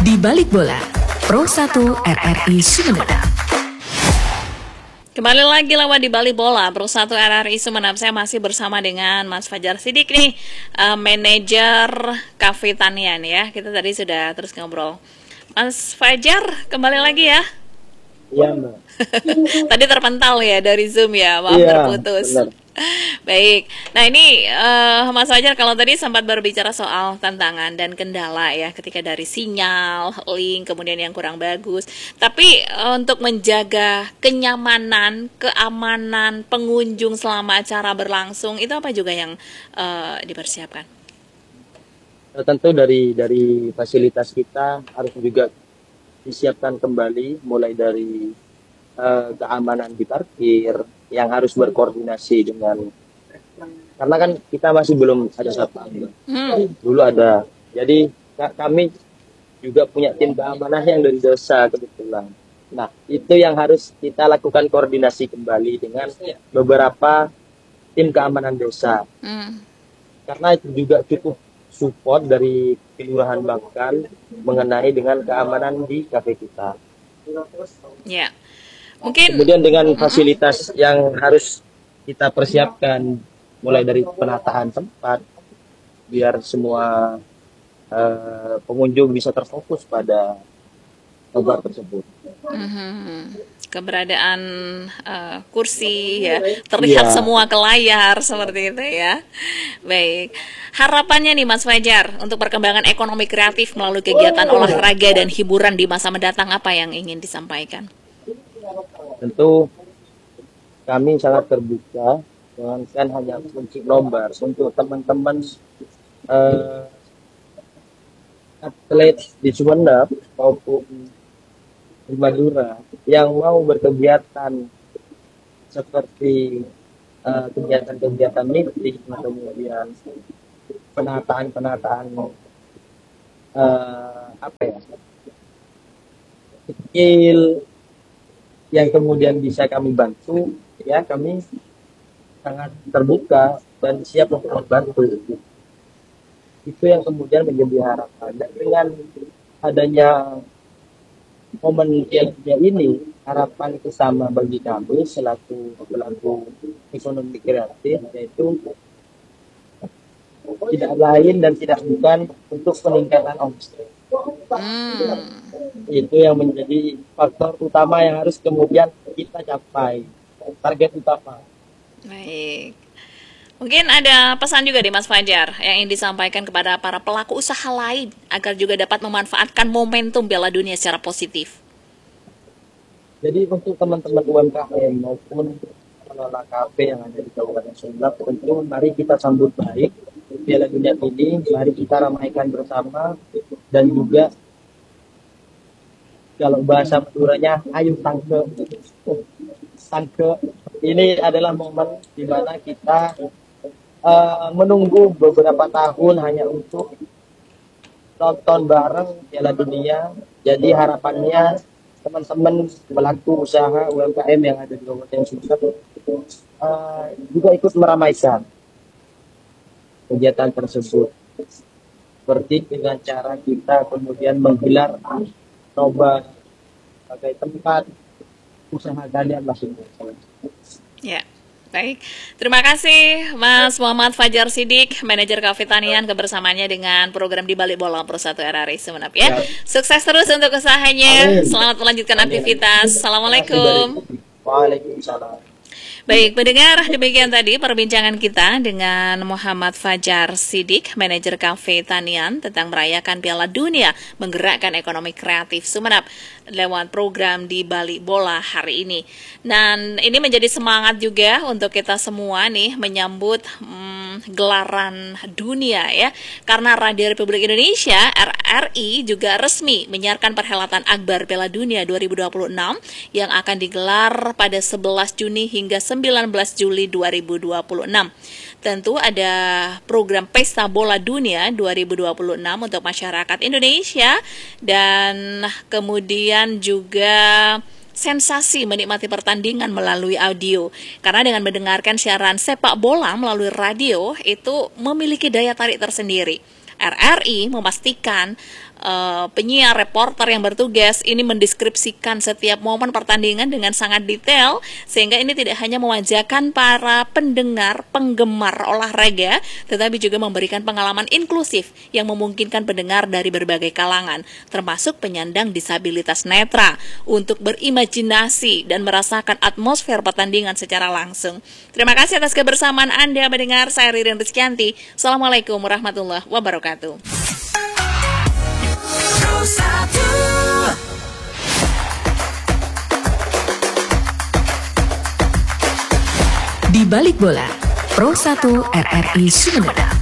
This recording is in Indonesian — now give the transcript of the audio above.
Di Balik Bola, Pro 1 RRI Sumeneb. Kembali lagi lewat Di Balik Bola, Pro 1 RRI Sumeneb. Saya masih bersama dengan Mas Fajar Siddiq nih, manajer Cafe Tanian ya. Kita tadi sudah terus ngobrol. Mas Fajar, kembali lagi ya. Iya, Mbak. Tadi terpental ya dari Zoom ya, maaf terputus. Benar. Baik, nah ini Mas Fajar, kalau tadi sempat berbicara soal tantangan dan kendala ya, ketika dari sinyal, link, kemudian yang kurang bagus. Tapi untuk menjaga kenyamanan, keamanan pengunjung selama acara berlangsung, itu apa juga yang dipersiapkan? Tentu dari fasilitas kita harus juga disiapkan kembali, mulai dari keamanan di parkir yang harus berkoordinasi dengan, karena kan kita masih belum ada satpam. Dulu ada, jadi kami juga punya tim keamanan yang dari desa kebetulan. Nah, itu yang harus kita lakukan koordinasi kembali dengan beberapa tim keamanan desa, karena itu juga cukup support dari Kelurahan Bangkan mengenai dengan keamanan di kafe kita. Ya. Mungkin kemudian dengan fasilitas yang harus kita persiapkan, mulai dari penataan tempat biar semua pengunjung bisa terfokus pada nobar tersebut. Keberadaan kursi ya terlihat semua ke layar seperti itu ya. Baik, harapannya nih Mas Fajar untuk perkembangan ekonomi kreatif melalui kegiatan olahraga dan hiburan di masa mendatang, apa yang ingin disampaikan? Tentu kami sangat terbuka, jangankan hanya kunci nobar, untuk teman-teman atlet di Sumeneb maupun di Madura yang mau berkegiatan seperti kegiatan-kegiatan meeting, kemudian penataan kecil yang kemudian bisa kami bantu, ya kami sangat terbuka dan siap untuk membantu. Itu yang kemudian menjadi harapan. Dan dengan adanya momen ini, harapan bersama bagi kami selaku pelaku ekonomi kreatif, yaitu tidak lain dan tidak bukan untuk peningkatan omset. Itu yang menjadi faktor utama yang harus kemudian kita capai, target utama. Baik, mungkin ada pesan juga di Mas Fajar yang ingin disampaikan kepada para pelaku usaha lain agar juga dapat memanfaatkan momentum Piala Dunia secara positif. Jadi untuk teman-teman UMKM maupun pengelola kafe yang ada di Kabupaten Sumeneb, tentu mari kita sambut baik Piala Dunia ini, mari kita ramaikan bersama, dan juga kalau bahasa Maduranya, ayo tangke. Ini adalah momen di mana kita menunggu beberapa tahun hanya untuk nonton bareng Piala Dunia. Jadi harapannya teman-teman pelaku usaha UMKM yang ada di Kabupaten Sumeneb juga ikut meramaikan kegiatan tersebut, seperti dengan cara kita kemudian menggelar nobar sebagai tempat usaha kalian masing-masing. Ya, baik. Terima kasih Mas Muhammad Fajar Siddiq, manajer Cafe Tanian, kebersamaannya dengan program Di Balik Bola Pro 1 RRI Sumeneb ya. Sukses terus untuk usahanya. Selamat melanjutkan aktivitas. Assalamualaikum. Waalaikumsalam. Baik, pendengar, demikian tadi perbincangan kita dengan Muhammad Fajar Siddiq, manajer Cafe Tanian, tentang merayakan Piala Dunia menggerakkan ekonomi kreatif Sumeneb lewat program Di Balik Bola hari ini. Dan ini menjadi semangat juga untuk kita semua nih menyambut gelaran dunia ya, karena Radio Republik Indonesia RRI juga resmi menyiarkan perhelatan Akbar Piala Dunia 2026 yang akan digelar pada 11 Juni hingga 19 Juli 2026. Tentu ada program Pesta Bola Dunia 2026 untuk masyarakat Indonesia, dan kemudian juga sensasi menikmati pertandingan melalui audio. Karena dengan mendengarkan siaran sepak bola melalui radio itu memiliki daya tarik tersendiri. RRI memastikan penyiar, reporter yang bertugas ini mendeskripsikan setiap momen pertandingan dengan sangat detail, sehingga ini tidak hanya mewajakan para pendengar, penggemar olahraga, tetapi juga memberikan pengalaman inklusif yang memungkinkan pendengar dari berbagai kalangan, termasuk penyandang disabilitas netra, untuk berimajinasi dan merasakan atmosfer pertandingan secara langsung. Terima kasih atas kebersamaan Anda mendengar. Saya Ririn Rizkyanti. Assalamualaikum warahmatullahi wabarakatuh. Di Balik Bola, Pro 1 RRI Sumeneb.